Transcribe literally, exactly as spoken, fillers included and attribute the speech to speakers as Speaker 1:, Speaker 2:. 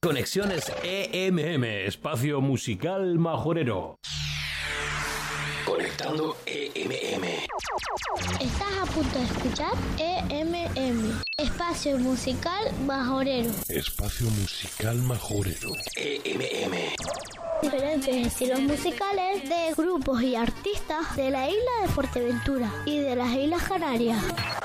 Speaker 1: Conexiones E M M, espacio musical majorero. Conectando E M M.
Speaker 2: Estás a punto de escuchar E M M, espacio musical majorero.
Speaker 3: Espacio musical majorero.
Speaker 1: E M M.
Speaker 2: Diferentes estilos musicales de grupos y artistas de la isla de Fuerteventura y de las Islas Canarias.